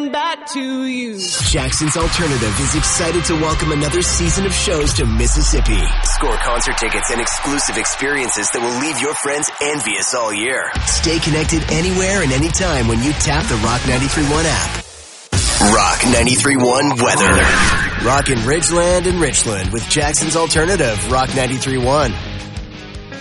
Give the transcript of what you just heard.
coming back to you. Jackson's Alternative is excited to welcome another season of shows to Mississippi. Score concert tickets and exclusive experiences that will leave your friends envious all year. Stay connected anywhere and anytime when you tap the Rock 93.1 app. Rock 93.1 weather. Rock in Ridgeland and Richland with Jackson's Alternative, Rock 93.1.